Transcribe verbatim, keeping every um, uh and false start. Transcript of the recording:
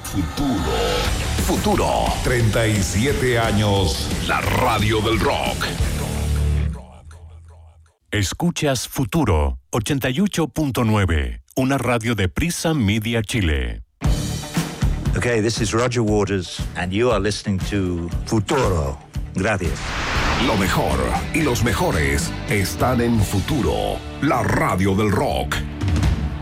Futuro. Futuro. treinta y siete años. La radio del rock. Escuchas Futuro ochenta y ocho punto nueve, una radio de Prisa Media Chile. Okay, this is Roger Waters, and you are listening to Futuro. Gracias. Lo mejor y los mejores están en Futuro, la radio del rock.